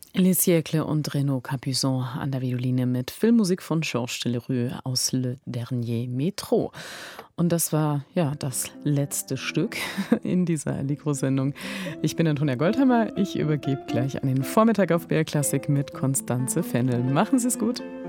Les Siècles und Renaud Capuçon an der Violine mit Filmmusik von Georges Delerue aus Le Dernier Métro. Und das war ja das letzte Stück in dieser Allegro-Sendung. Ich bin Antonia Goldhammer. Ich übergebe gleich an den Vormittag auf BR Klassik mit Constanze Fennel. Machen Sie es gut.